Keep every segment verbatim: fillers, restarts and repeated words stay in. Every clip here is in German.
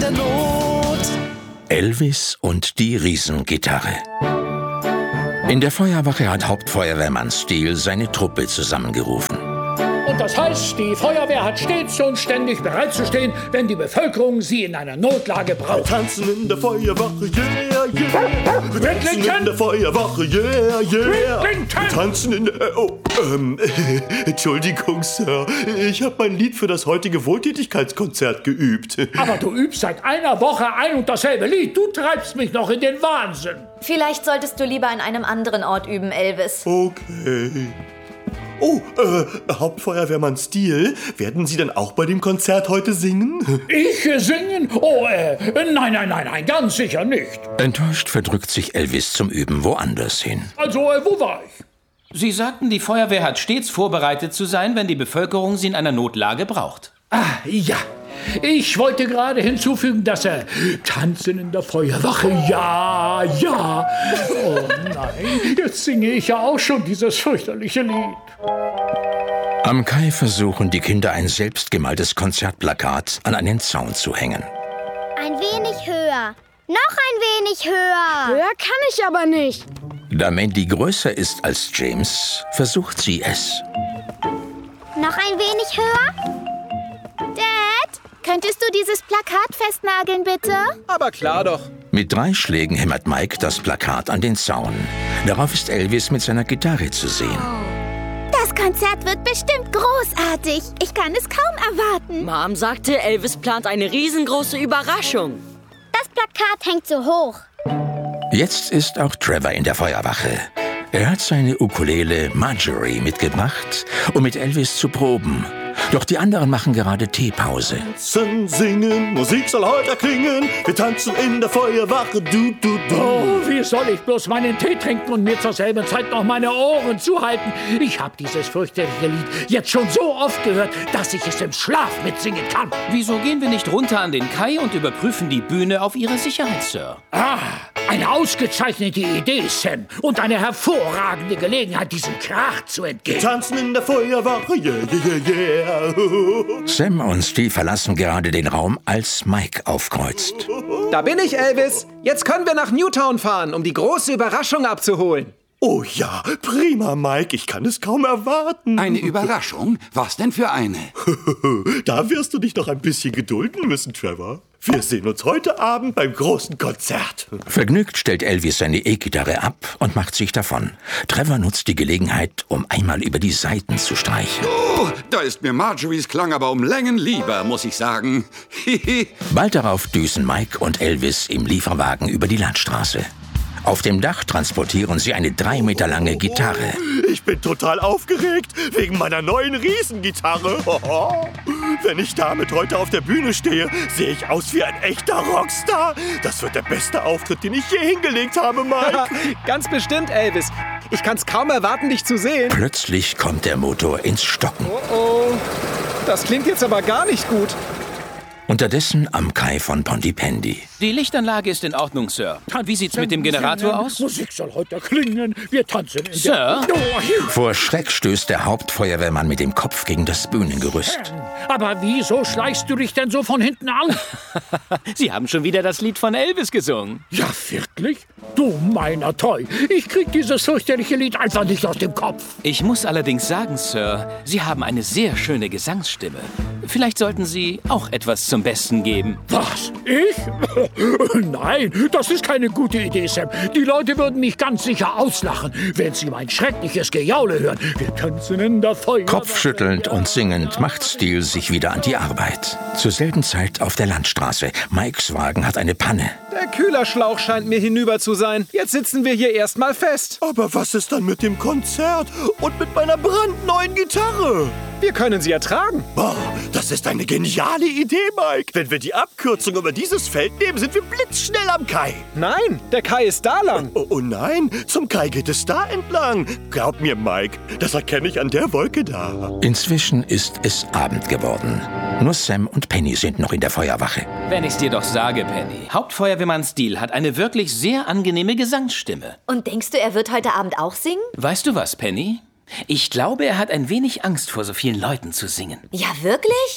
der Not. Elvis und die Riesengitarre. In der Feuerwache hat Hauptfeuerwehrmann Steele seine Truppe zusammengerufen. Und das heißt, die Feuerwehr hat stets und ständig bereitzustehen, wenn die Bevölkerung sie in einer Notlage braucht. Wir tanzen in der Feuerwache, yeah, yeah. Wir tanzen in der Feuerwache, yeah, yeah. Wir tanzen in der... Äh, oh, ähm, äh, Entschuldigung, Sir. Ich habe mein Lied für das heutige Wohltätigkeitskonzert geübt. Aber du übst seit einer Woche ein und dasselbe Lied. Du treibst mich noch in den Wahnsinn. Vielleicht solltest du lieber an einem anderen Ort üben, Elvis. Okay. Oh, äh, Hauptfeuerwehrmann Steele, werden Sie denn auch bei dem Konzert heute singen? Ich singen? Oh, äh, nein, nein, nein, nein, ganz sicher nicht. Enttäuscht verdrückt sich Elvis zum Üben woanders hin. Also, äh, wo war ich? Sie sagten, die Feuerwehr hat stets vorbereitet zu sein, wenn die Bevölkerung sie in einer Notlage braucht. Ah, ja. Ich wollte gerade hinzufügen, dass er äh, Tanzen in der Feuerwache, ja, ja. Oh nein, jetzt singe ich ja auch schon dieses fürchterliche Lied. Am Kai versuchen die Kinder ein selbstgemaltes Konzertplakat an einen Zaun zu hängen. Ein wenig höher. Noch ein wenig höher. Höher kann ich aber nicht. Da Mandy größer ist als James, versucht sie es. Noch ein wenig höher? Dad, könntest du dieses Plakat festnageln, bitte? Aber klar doch. Mit drei Schlägen hämmert Mike das Plakat an den Zaun. Darauf ist Elvis mit seiner Gitarre zu sehen. Das Konzert wird bestimmt großartig. Ich kann es kaum erwarten. Mom sagte, Elvis plant eine riesengroße Überraschung. Das Plakat hängt so hoch. Jetzt ist auch Trevor in der Feuerwache. Er hat seine Ukulele Marjorie mitgebracht, um mit Elvis zu proben. Doch die anderen machen gerade Teepause. Tanzen, singen, Musik soll heute klingen. Wir tanzen in der Feuerwache, du, du, du. Oh, wie soll ich bloß meinen Tee trinken und mir zur selben Zeit noch meine Ohren zuhalten? Ich habe dieses fürchterliche Lied jetzt schon so oft gehört, dass ich es im Schlaf mitsingen kann. Wieso gehen wir nicht runter an den Kai und überprüfen die Bühne auf ihre Sicherheit, Sir? Ah, eine ausgezeichnete Idee, Sam. Und eine hervorragende Gelegenheit, diesem Krach zu entgehen. Wir tanzen in der Feuerwache, yeah, yeah, yeah. Sam und Steve verlassen gerade den Raum, als Mike aufkreuzt. Da bin ich, Elvis. Jetzt können wir nach Newtown fahren, um die große Überraschung abzuholen. Oh ja, prima, Mike. Ich kann es kaum erwarten. Eine Überraschung? Was denn für eine? Da wirst du dich noch ein bisschen gedulden müssen, Trevor. Wir sehen uns heute Abend beim großen Konzert. Vergnügt stellt Elvis seine E-Gitarre ab und macht sich davon. Trevor nutzt die Gelegenheit, um einmal über die Saiten zu streichen. Oh, da ist mir Marjories Klang aber um Längen lieber, muss ich sagen. Bald darauf düsen Mike und Elvis im Lieferwagen über die Landstraße. Auf dem Dach transportieren sie eine drei Meter lange Gitarre. Ich bin total aufgeregt wegen meiner neuen Riesengitarre. Wenn ich damit heute auf der Bühne stehe, sehe ich aus wie ein echter Rockstar. Das wird der beste Auftritt, den ich je hingelegt habe, Mike. Ganz bestimmt, Elvis. Ich kann's kaum erwarten, dich zu sehen. Plötzlich kommt der Motor ins Stocken. Oh oh, das klingt jetzt aber gar nicht gut. Unterdessen am Kai von Pontypandy. Die Lichtanlage ist in Ordnung, Sir. Wie sieht's mit dem Generator aus? Musik soll heute klingen. Wir tanzen in Sir? der... Oh, Vor Schreck stößt der Hauptfeuerwehrmann mit dem Kopf gegen das Bühnengerüst. aber wieso schleichst du dich denn so von hinten an? Sie haben schon wieder das Lied von Elvis gesungen. Ja, wirklich? Du meiner Toy, ich krieg dieses fürchterliche Lied einfach nicht aus dem Kopf. Ich muss allerdings sagen, Sir, Sie haben eine sehr schöne Gesangsstimme. Vielleicht sollten Sie auch etwas zum Besten geben. Was? Ich? Nein, das ist keine gute Idee, Sam. Die Leute würden mich ganz sicher auslachen, wenn sie mein schreckliches Gejaule hören. Wir tanzen in der Feuer. Kopfschüttelnd und singend macht Steele sich wieder an die Arbeit. Zur selben Zeit auf der Landstraße. Mikes Wagen hat eine Panne. Der Kühlerschlauch scheint mir hinüber zu sein. Jetzt sitzen wir hier erstmal fest. Aber was ist dann mit dem Konzert und mit meiner brandneuen Gitarre? Wir können sie ertragen. Boah, das ist eine geniale Idee, Mike. Wenn wir die Abkürzung über dieses Feld nehmen, sind wir blitzschnell am Kai. Nein, der Kai ist da lang. Oh, oh nein, zum Kai geht es da entlang. Glaub mir, Mike, das erkenne ich an der Wolke da. Inzwischen ist es Abend geworden. Nur Sam und Penny sind noch in der Feuerwache. Wenn ich's dir doch sage, Penny. Hauptfeuerwehrmann Steele hat eine wirklich sehr angenehme Gesangsstimme. Und denkst du, er wird heute Abend auch singen? Weißt du was, Penny? Ich glaube, er hat ein wenig Angst vor so vielen Leuten zu singen. Ja, wirklich?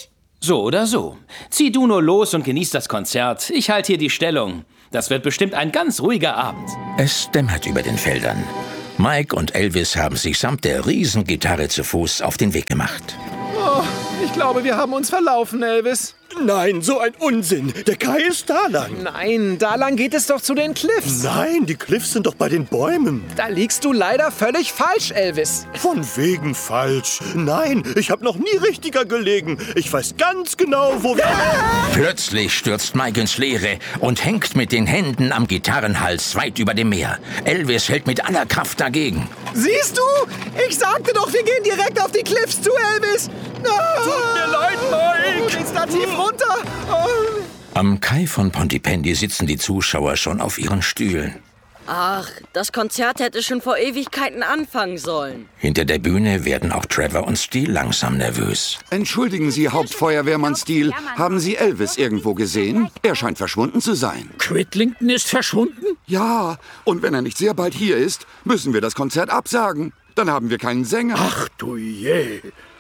So oder so. Zieh du nur los und genieß das Konzert. Ich halte hier die Stellung. Das wird bestimmt ein ganz ruhiger Abend. Es dämmert über den Feldern. Mike und Elvis haben sich samt der Riesengitarre zu Fuß auf den Weg gemacht. Oh, ich glaube, wir haben uns verlaufen, Elvis. Nein, so ein Unsinn. Der Kai ist da lang. Nein, da lang geht es doch zu den Cliffs. Nein, die Cliffs sind doch bei den Bäumen. Da liegst du leider völlig falsch, Elvis. Von wegen falsch. Nein, ich habe noch nie richtiger gelegen. Ich weiß ganz genau, wo wir... Plötzlich stürzt Mike ins Leere und hängt mit den Händen am Gitarrenhals weit über dem Meer. Elvis hält mit aller Kraft dagegen. Siehst du? Ich sagte doch, wir gehen direkt auf die Cliffs zu, Elvis. Ah, Tut mir leid, Mike. Du gehst da tief runter. Oh. Am Kai von Pontypandy sitzen die Zuschauer schon auf ihren Stühlen. Ach, das Konzert hätte schon vor Ewigkeiten anfangen sollen. Hinter der Bühne werden auch Trevor und Steele langsam nervös. Entschuldigen Sie, Hauptfeuerwehrmann Steele, haben Sie Elvis irgendwo gesehen? Er scheint verschwunden zu sein. Cridlington ist verschwunden? Ja, und wenn er nicht sehr bald hier ist, müssen wir das Konzert absagen. Dann haben wir keinen Sänger. Ach du je.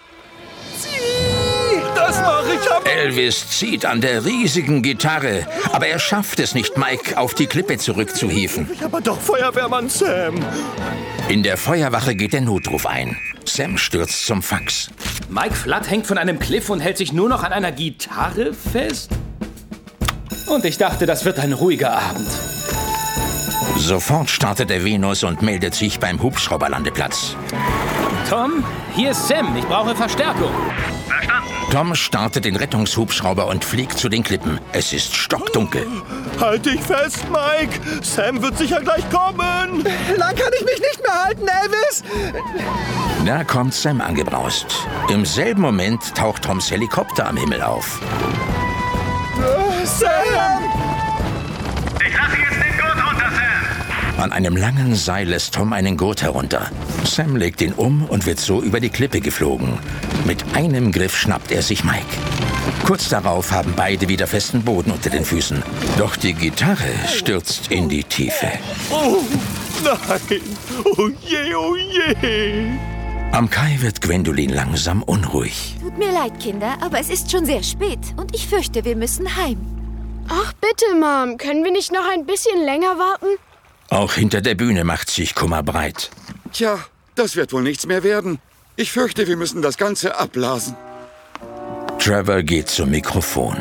Das mache ich am... Elvis zieht an der riesigen Gitarre, aber er schafft es nicht, Mike auf die Klippe zurückzuhieven. Ich aber doch Feuerwehrmann Sam. In der Feuerwache geht der Notruf ein. Sam stürzt zum Fax. Mike Flood hängt von einem Cliff und hält sich nur noch an einer Gitarre fest? Und ich dachte, das wird ein ruhiger Abend. Sofort startet der Venus und meldet sich beim Hubschrauberlandeplatz. Tom, hier ist Sam. Ich brauche Verstärkung. Verstanden. Tom startet den Rettungshubschrauber und fliegt zu den Klippen. Es ist stockdunkel. Halt dich fest, Mike. Sam wird sicher gleich kommen. Lang kann ich mich nicht mehr halten, Elvis. Da kommt Sam angebraust. Im selben Moment taucht Toms Helikopter am Himmel auf. Oh, Sam! Ich lasse jetzt den Gurt runter, Sam. An einem langen Seil lässt Tom einen Gurt herunter. Sam legt ihn um und wird so über die Klippe geflogen. Mit einem Griff schnappt er sich Mike. Kurz darauf haben beide wieder festen Boden unter den Füßen. Doch die Gitarre stürzt in die Tiefe. Oh, nein. Oh je, oh je. Am Kai wird Gwendolyn langsam unruhig. Tut mir leid, Kinder, aber es ist schon sehr spät. Und ich fürchte, wir müssen heim. Ach bitte, Mom. Können wir nicht noch ein bisschen länger warten? Auch hinter der Bühne macht sich Kummer breit. Tja, das wird wohl nichts mehr werden. Ich fürchte, wir müssen das Ganze abblasen. Trevor geht zum Mikrofon.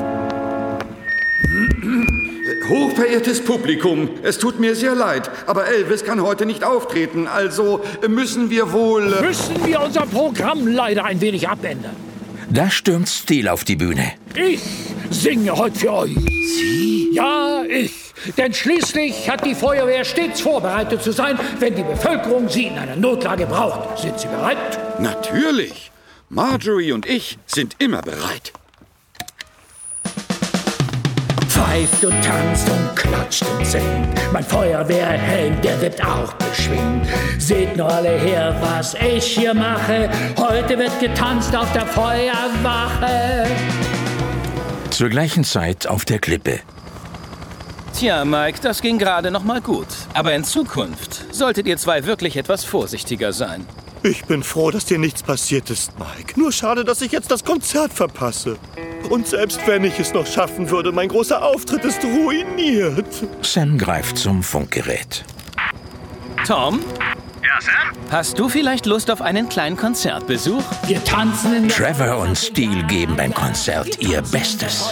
Hochverehrtes Publikum, es tut mir sehr leid, aber Elvis kann heute nicht auftreten, also müssen wir wohl... Müssen wir unser Programm leider ein wenig abändern. Da stürmt Steele auf die Bühne. Ich singe heute für euch. Sie? Ja, ich. Denn schließlich hat die Feuerwehr stets vorbereitet zu sein, wenn die Bevölkerung sie in einer Notlage braucht. Sind Sie bereit? Natürlich. Marjorie und ich sind immer bereit. Pfeift und tanzt und klatscht und singt. Mein Feuerwehrhelm, der wird auch beschwingt. Seht nur alle her, was ich hier mache. Heute wird getanzt auf der Feuerwache. Zur gleichen Zeit auf der Klippe. Tja, Mike, das ging gerade noch mal gut. Aber in Zukunft solltet ihr zwei wirklich etwas vorsichtiger sein. Ich bin froh, dass dir nichts passiert ist, Mike. Nur schade, dass ich jetzt das Konzert verpasse. Und selbst wenn ich es noch schaffen würde, mein großer Auftritt ist ruiniert. Sam greift zum Funkgerät. Tom? Ja, Sam? Hast du vielleicht Lust auf einen kleinen Konzertbesuch? Wir tanzen in... Trevor und Steele geben beim Konzert ihr Bestes.